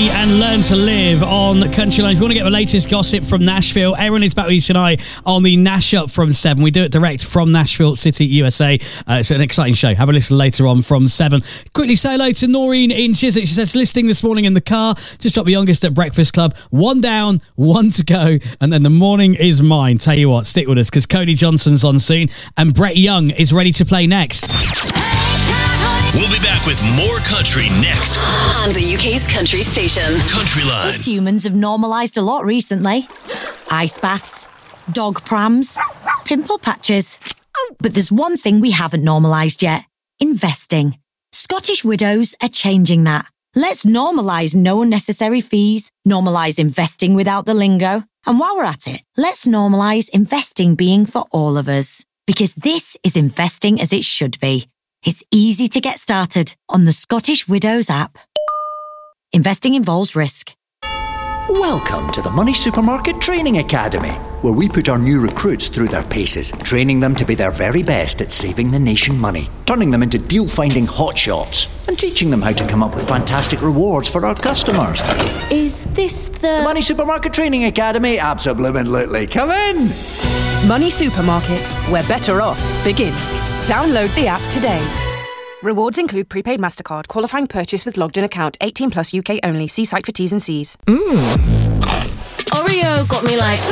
Lee and Learn to Live on Country Line. If you want to get the latest gossip from Nashville, Aaron is back with you tonight on the Nash Up from 7. We do it direct from Nashville City, USA. It's an exciting show. Have a listen later on from 7. Quickly say hello to Noreen in Chiswick. She says, listening this morning in the car, just dropped the youngest at Breakfast Club. 1 down, 1 to go, and then the morning is mine. Tell you what, stick with us, because Cody Johnson's on soon, and Brett Young is ready to play next. We'll be back with more country next. On the UK's country station. Country Line. Us humans have normalised a lot recently. Ice baths, dog prams, pimple patches. But there's one thing we haven't normalised yet. Investing. Scottish Widows are changing that. Let's normalise no unnecessary fees, normalise investing without the lingo. And while we're at it, let's normalise investing being for all of us. Because this is investing as it should be. It's easy to get started on the Scottish Widows app. Investing involves risk. Welcome to the Money Supermarket Training Academy, where we put our new recruits through their paces, training them to be their very best at saving the nation money, turning them into deal-finding hotshots, and teaching them how to come up with fantastic rewards for our customers. Is this The Money Supermarket Training Academy? Absolutely. Come in! Money Supermarket, where better off begins. Download the app today. Rewards include prepaid MasterCard, qualifying purchase with logged-in account, 18 plus UK only. See site for T's and C's. Oreo got me like